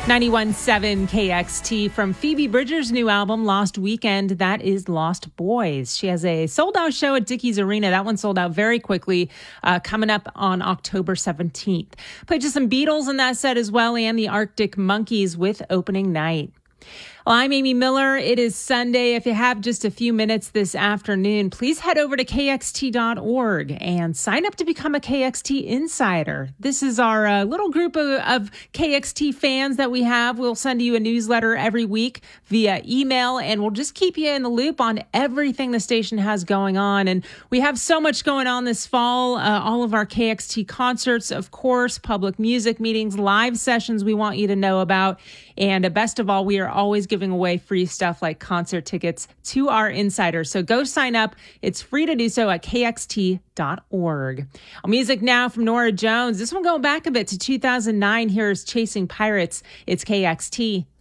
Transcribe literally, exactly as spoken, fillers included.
ninety-one point seven K X T from Phoebe Bridgers' new album, Lost Weekend. That is Lost Boys. She has a sold-out show at Dickies Arena. That one sold out very quickly, uh, coming up on October seventeenth. Played just some Beatles in that set as well, and the Arctic Monkeys with Opening Night. Well, I'm Amy Miller. It is Sunday. If you have just a few minutes this afternoon, please head over to K X T dot org and sign up to become a K X T Insider. This is our uh, little group of, of K X T fans that we have. We'll send you a newsletter every week via email, and we'll just keep you in the loop on everything the station has going on. And we have so much going on this fall. Uh, all of our K X T concerts, of course, public music meetings, live sessions we want you to know about. And uh, best of all, we are always giving away free stuff like concert tickets to our insiders. So go sign up. It's free to do so at K X T dot org. Music now from Norah Jones. This one going back a bit to two thousand nine. Here's Chasing Pirates. It's K X T.